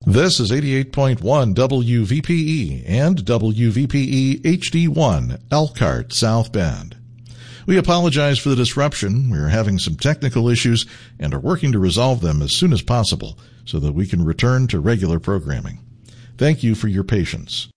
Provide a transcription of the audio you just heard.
This is 88.1 WVPE and WVPE HD1, Elkhart, South Bend. We apologize for the disruption. We are having some technical issues and are working to resolve them as soon as possible so that we can return to regular programming. Thank you for your patience.